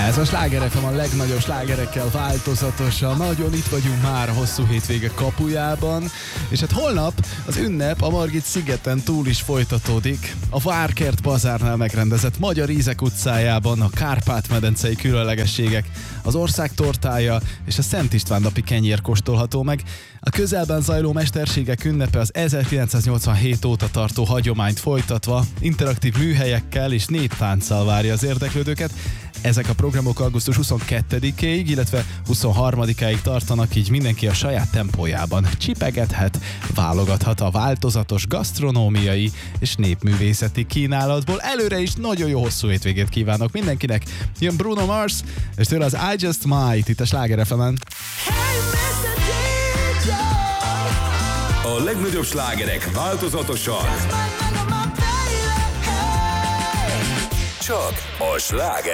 Ez a Sláger FM a legnagyobb slágerekkel változatosan. Nagyon itt vagyunk már a hosszú hétvége kapujában. És hát holnap az ünnep a Margit szigeten túl is folytatódik. A Várkert bazárnál megrendezett Magyar Ízek utcájában a Kárpát-medencei különlegességek, az ország tortája és a Szent István napi kenyér kóstolható meg. A közelben zajló mesterségek ünnepe az 1987 óta tartó hagyományt folytatva, interaktív műhelyekkel és néptánccal várja az érdeklődőket. Ezek a programok augusztus 22-ig, illetve 23-áig tartanak, így mindenki a saját tempójában csipegethet, válogathat a változatos gasztronómiai és népművészeti kínálatból. Előre is nagyon jó hosszú hétvégét kívánok mindenkinek. Jön Bruno Mars, és tőle az I Just Might itt a Sláger FM-en. A legnagyobb slágerek változatosan. Csak a Sláger